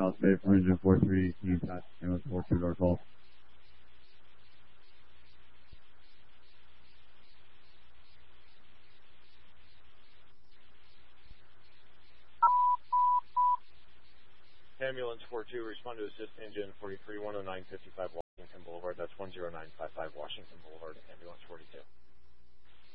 South Bay from engine 43, team patch, ambulance 42 door call. Ambulance 42, respond to assist engine 43, 10955 Washington Boulevard. That's 10955 Washington Boulevard, ambulance 42.